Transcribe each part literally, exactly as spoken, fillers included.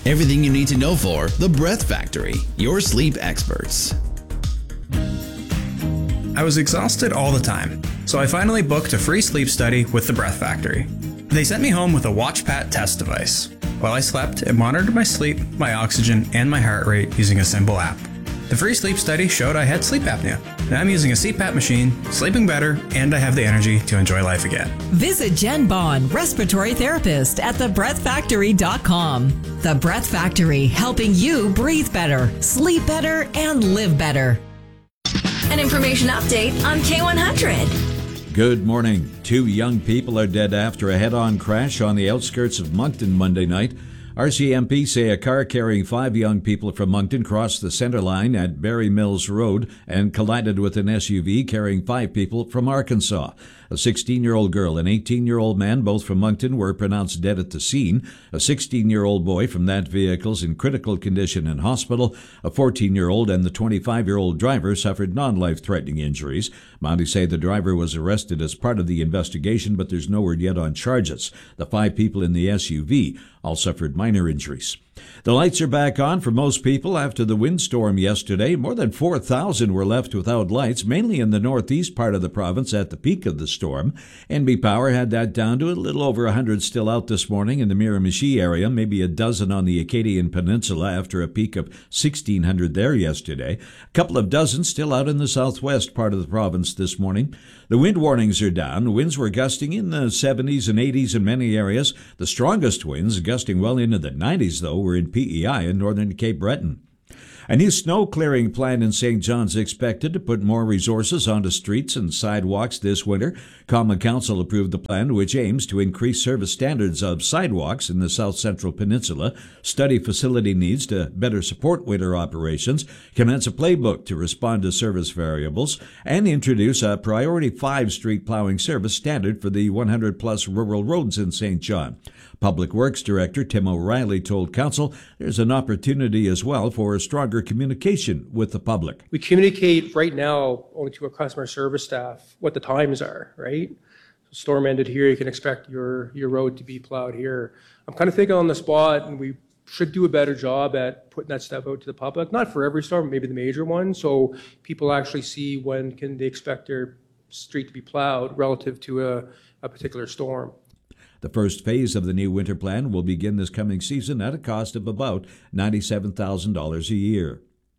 Everything you need to know for The Breath Factory, your sleep experts. I was exhausted all the time, so I finally booked a free sleep study with The Breath Factory. They sent me home with a WatchPat test device. While I slept, it monitored my sleep, my oxygen, and my heart rate using a simple app. The free sleep study showed I had sleep apnea. Now I'm using a C PAP machine, sleeping better, and I have the energy to enjoy life again. Visit Jen Bond, respiratory therapist at the breath factory dot com. The Breath Factory, helping you breathe better, sleep better, and live better. An information update on K one hundred. Good morning. Two young people are dead after a head-on crash on the outskirts of Moncton Monday night. R C M P say a car carrying five young people from Moncton crossed the center line at Barry Mills Road and collided with an S U V carrying five people from Arkansas. A sixteen-year-old girl and eighteen-year-old man, both from Moncton, were pronounced dead at the scene. A sixteen-year-old boy from that vehicle is in critical condition in hospital. A fourteen-year-old and the twenty-five-year-old driver suffered non-life-threatening injuries. Mounties say the driver was arrested as part of the investigation, but there's no word yet on charges. The five people in the S U V all suffered minor injuries. The lights are back on for most people after the windstorm yesterday. More than four thousand were left without lights, mainly in the northeast part of the province at the peak of the storm. N B Power had that down to a little over one hundred still out this morning in the Miramichi area, maybe a dozen on the Acadian Peninsula after a peak of sixteen hundred there yesterday. A couple of dozen still out in the southwest part of the province this morning. The wind warnings are down. Winds were gusting in the seventies and eighties in many areas. The strongest winds, gusting well into the nineties, though, were in P E I in northern Cape Breton. A new snow clearing plan in Saint John's expected to put more resources onto streets and sidewalks this winter. Common Council approved the plan, which aims to increase service standards of sidewalks in the South Central Peninsula, study facility needs to better support winter operations, commence a playbook to respond to service variables, and introduce a Priority five street plowing service standard for the one hundred plus rural roads in Saint John. Public Works Director Tim O'Reilly told Council there's an opportunity as well for a stronger communication with the public. We communicate right now only to our customer service staff what the times are, right? So storm ended here, you can expect your, your road to be plowed here. I'm kind of thinking on the spot, and we should do a better job at putting that stuff out to the public, not for every storm, maybe the major one, so people actually see when can they expect their street to be plowed relative to a, a particular storm. The first phase of the new winter plan will begin this coming season at a cost of about ninety-seven thousand dollars a year.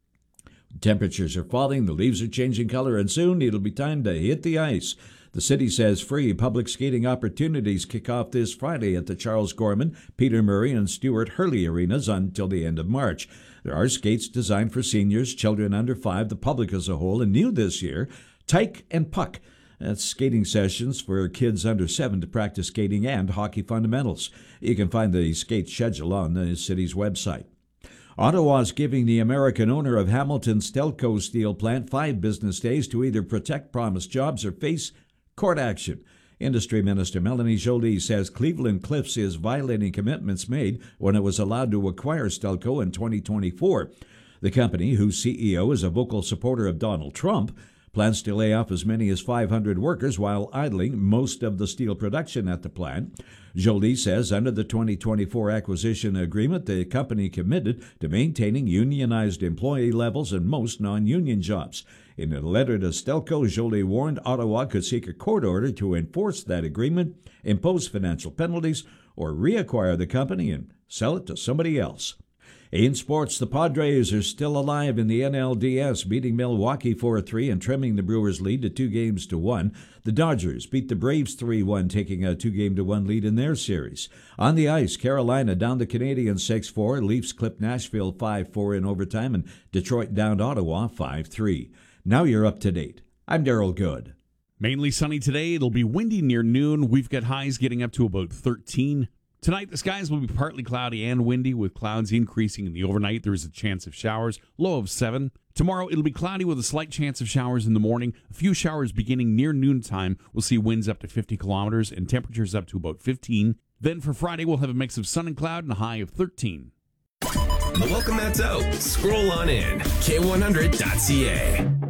Temperatures are falling, the leaves are changing color, and soon it'll be time to hit the ice. The city says free public skating opportunities kick off this Friday at the Charles Gorman, Peter Murray, and Stuart Hurley arenas until the end of March. There are skates designed for seniors, children under five, the public as a whole, and new this year, Tyke and Puck. That's skating sessions for kids under seven to practice skating and hockey fundamentals. You can find the skate schedule on the city's website. Ottawa is giving the American owner of Hamilton Stelco Steel Plant five business days to either protect promised jobs or face court action. Industry Minister Melanie Joly says Cleveland Cliffs is violating commitments made when it was allowed to acquire Stelco in twenty twenty-four. The company, whose C E O is a vocal supporter of Donald Trump, plans to lay off as many as five hundred workers while idling most of the steel production at the plant. Joly says under the twenty twenty-four acquisition agreement, the company committed to maintaining unionized employee levels in most non-union jobs. In a letter to Stelco, Joly warned Ottawa could seek a court order to enforce that agreement, impose financial penalties, or reacquire the company and sell it to somebody else. In sports, the Padres are still alive in the N L D S, beating Milwaukee four three and trimming the Brewers' lead to two games to one. The Dodgers beat the Braves three one, taking a two-game to one lead in their series. On the ice, Carolina downed the Canadiens six four, Leafs clipped Nashville five four in overtime, and Detroit downed Ottawa five three. Now you're up to date. I'm Daryl Good. Mainly sunny today. It'll be windy near noon. We've got highs getting up to about thirteen. Tonight, the skies will be partly cloudy and windy, with clouds increasing in the overnight. There is a chance of showers, low of seven. Tomorrow, it'll be cloudy with a slight chance of showers in the morning. A few showers beginning near noontime. We'll see winds up to fifty kilometers and temperatures up to about fifteen. Then for Friday, we'll have a mix of sun and cloud and a high of thirteen. Welcome that's out. Scroll on in. K one hundred dot C A.